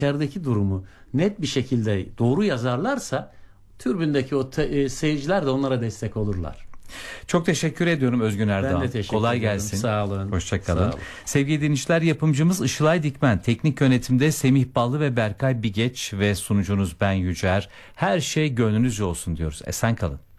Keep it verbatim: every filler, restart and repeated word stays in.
içerideki durumu net bir şekilde doğru yazarlarsa türbündeki o te, e, seyirciler de onlara destek olurlar. Çok teşekkür ediyorum Özgün Erdoğan. Ben de teşekkür Kolay ederim. gelsin. Sağ olun. Hoşçakalın. Sağ olun. Sevgili dinleyiciler, yapımcımız Işılay Dikmen, teknik yönetimde Semih Ballı ve Berkay Bigeç ve sunucunuz ben Yücer. Her şey gönlünüzce olsun diyoruz. Esen kalın.